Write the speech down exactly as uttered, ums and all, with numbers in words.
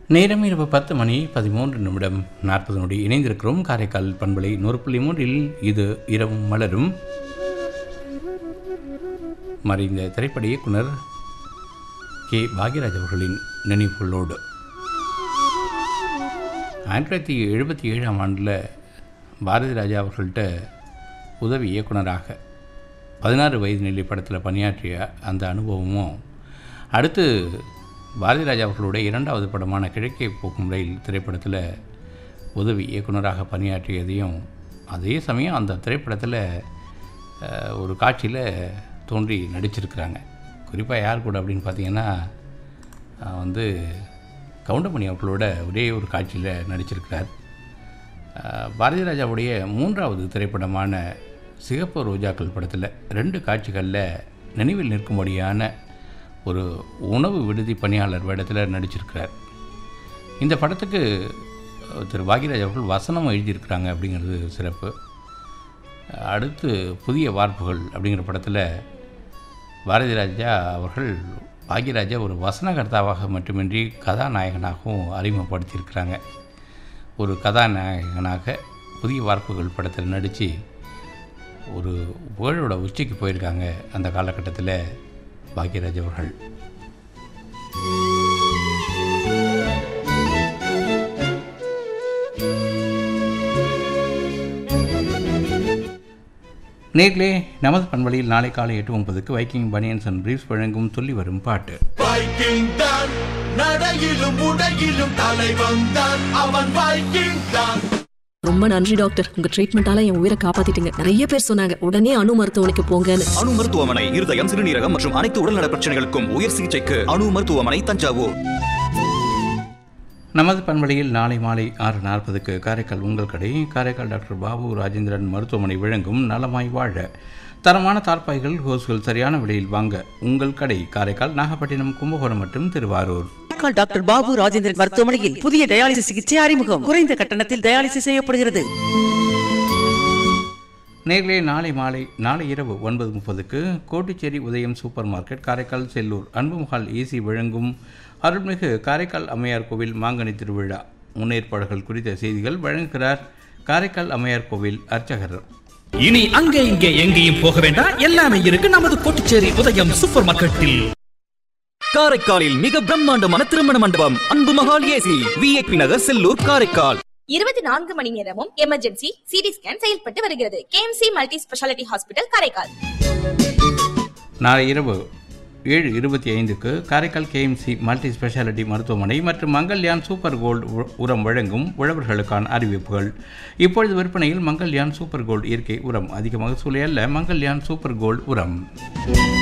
நேரம் இரவு பத்து மணி பதிமூன்று நிமிடம் நாற்பது நொடி இணைந்திருக்கிறோம். காரைக்கால் பண்பலை நூறு புள்ளி மூன்றில் இது இரவும் மலரும். மறைந்த திரைப்பட இயக்குனர் கே பாக்யராஜ் அவர்களின் நினைவுகளோடு ஆயிரத்தி தொள்ளாயிரத்தி எழுபத்தி ஏழாம் ஆண்டில் பாரதி ராஜா அவர்கள்ட்ட உதவி இயக்குனராக பதினாறு வயது நிலை படத்தில் பணியாற்றிய அந்த அனுபவமும், அடுத்து பாரதி ராஜா அவர்களுடைய இரண்டாவது படமான கிழக்கே போகும் ரயில் திரைப்படத்தில் உதவி இயக்குனராக பணியாற்றியதையும், அதே சமயம் அந்த திரைப்படத்தில் ஒரு காட்சியில் தோன்றி நடிச்சிருக்கிறாங்க. குறிப்பாக யார் கூட அப்படின்னு பார்த்தீங்கன்னா வந்து கவுண்டமணி அவர்களோட ஒரே ஒரு காட்சியில் நடிச்சிருக்கிறார். பாரதி ராஜாவுடைய மூன்றாவது திரைப்படமான சிகப்பு ரோஜாக்கள் படத்தில் ரெண்டு காட்சிகளில் நினைவில் நிற்கும்படியான ஒரு உணவு விடுதி பணியாளர் வேடத்தில் நடிச்சிருக்கிறார். இந்த படத்துக்கு திரு பாக்யராஜ் அவர்கள் வசனம் எழுதியிருக்கிறாங்க அப்படிங்கிறது சிறப்பு. அடுத்து புதிய வார்ப்புகள் அப்படிங்கிற படத்தில் பாரதி ராஜா அவர்கள் பாக்யராஜா ஒரு வசனகர்த்தாவாக மட்டுமின்றி கதாநாயகனாகவும் அறிமுகப்படுத்தியிருக்கிறாங்க. ஒரு கதாநாயகனாக புதிய வார்ப்புகள் படத்தில் நடித்து ஒரு புகழோட உச்சிக்கு போயிருக்காங்க அந்த காலகட்டத்தில் பாக்யராஜ் அவர்கள். நேர்களே, நமது பண்பலையில் நாளை காலை எட்டு ஒன்பதுக்கு வைக்கிங் பனியன்ஸ் அண்ட் பிரீஃப்ஸ் வழங்கும் சொல்லி வரும் பாட்டு. வைக்கிங் தான் நடையிலும் உடையிலும் தலைவன் தான், அவன் வைக்கிங் தான். ரொம்ப நன்றி டாக்டர், உங்க ட்ரீட்மெண்டால என் உயிரை காப்பாத்திட்டீங்க. நிறைய பேர் சொன்னாங்க உடனே அணு மருத்துவமனைக்கு போங்கன்னு. அணு மருத்துவமனை இருதயம், சிறுநீரகம் மற்றும் அனைத்து உடல்நல பிரச்சனைகளுக்கும் உயர் சிகிச்சைக்கு அணு மருத்துவமனை, தஞ்சாவூர். நமது பண்பலையில் நாளை மாலை ஆறு நாற்பதுக்கு காரைக்கால் உங்கள் கடை, காரைக்கால் டாக்டர் பாபு ராஜேந்திரன் மருத்துவமனை வழங்கும் நலமாய் வாழ தரமான தார்பாய்கள், ஹோஸ்கள் சரியான விலையில் வாங்க உங்கள் கடை காரைக்கால், நாகப்பட்டினம், கும்பகோணம் மற்றும் திருவாரூர். காரைக்கால் டாக்டர் பாபு ராஜேந்திரன் மருத்துவமனையில் புதிய டயாலிசிஸ் சிகிச்சை அறிமுகம். குறைந்த கட்டணத்தில் டயாலிசிஸ் செய்யப்படுகிறது. நேர்களே, நாளை மாலை நாளை இரவு ஒன்பது முப்பதுக்கு கோட்டிச்சேரி உதயம் super market, Karaikal Sellur அன்புமஹால் AC வழங்கும் அருள்மிகு காரைக்கால் அம்மையார் கோவில் மாங்கனி திருவிழா முன்னேற்பாடுகள் குறித்த செய்திகள் வழங்குகிறார் காரைக்கால் அம்மையார் கோவில் அர்ச்சகர். இனி அங்கே இங்கே எங்கேயும் போக வேண்டாம், எல்லாமே இருக்கு நமது கோட்டிச்சேரி உதயம் சூப்பர் மார்க்கெட்டில். காரைக்காலில் மிக பிரம்மாண்டமான திருமண மண்டபம் அன்புமஹால் ஏசி, விஐபி நகர், செல்லூர், காரைக்கால். இருபத்தி நான்கு மணி நேரமும் எமர்ஜென்சி சிடி ஸ்கேன் செயல்பட்டு வருகிறது. KMC multi speciality hospital, Karaikal. நாளை இரவு ஏழு இருபத்தி ஐந்துக்கு காரைக்கால் கேஎம்சி மல்டி ஸ்பெஷாலிட்டி மருத்துவமனை மற்றும் மங்கல்யான் சூப்பர் கோல்டு உரம் வழங்கும் உழவர்களுக்கான அறிவிப்புகள். இப்பொழுது விற்பனையில் மங்கல்யான் சூப்பர் கோல்டு இயற்கை உரம். அதிக மகசூலை அல்ல, மங்கல்யான் சூப்பர் கோல்டு உரம்.